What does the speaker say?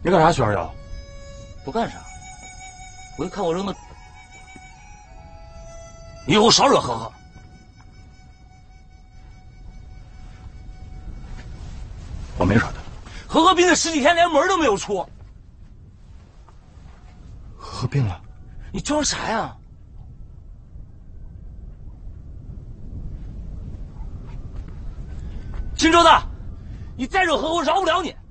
你干啥徐二瑶？ 不干啥，我一看我扔的，以后少惹呵呵。 我没惹他。 呵呵病了10几天，连门都没有出。 呵呵病了？ 你装啥呀？青州的，你再惹呵呵，我饶不了你。